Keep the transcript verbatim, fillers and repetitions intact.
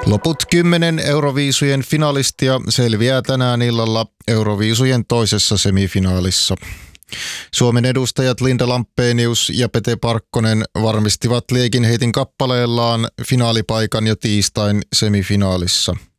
Loput kymmenen Euroviisujen finalistia selviää tänään illalla Euroviisujen toisessa semifinaalissa. Suomen edustajat Linda Lampenius ja Pete Parkkonen varmistivat liekinheitin kappaleellaan finaalipaikan jo tiistain semifinaalissa.